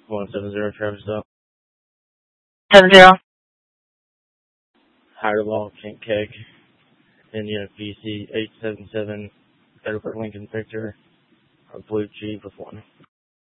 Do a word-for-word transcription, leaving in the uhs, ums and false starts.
one seven zero Travis Dock. Seven zero. Higher Kent Keg. Indian V C eight seven seven. Edward Lincoln Victor. Blue G with one.